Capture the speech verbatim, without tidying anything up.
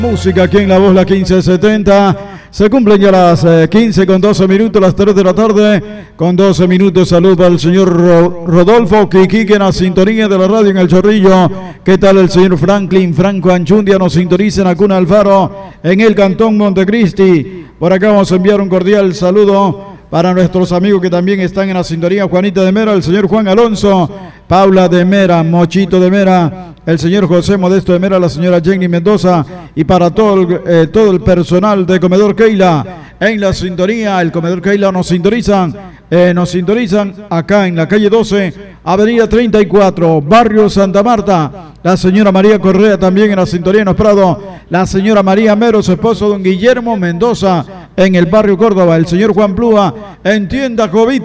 Música aquí en La Voz, la quince setenta. Se cumplen ya las eh, quince con doce minutos, las tres de la tarde, con doce minutos. Salud para el señor Ro Rodolfo Quiquique en la sintonía de la radio en El Chorrillo. ¿Qué tal el señor Franklin Franco Anchundia? Nos sintoniza en Acuna Alfaro, en el Cantón Montecristi. Por acá vamos a enviar un cordial saludo para nuestros amigos que también están en la sintonía. Juanita de Mera, el señor Juan Alonso, Paula de Mera, Mochito de Mera, el señor José Modesto de Mera, la señora Jenny Mendoza, y para todo el, eh, todo el personal de Comedor Keila en la sintonía. El Comedor Keila nos sintonizan, eh, nos sintonizan acá en la calle doce, avenida treinta y cuatro, barrio Santa Marta. La señora María Correa también en la sintonía en Los Prados, la señora María Mero, su esposo don Guillermo Mendoza en el barrio Córdoba, el señor Juan Plúa en Tienda Jovita.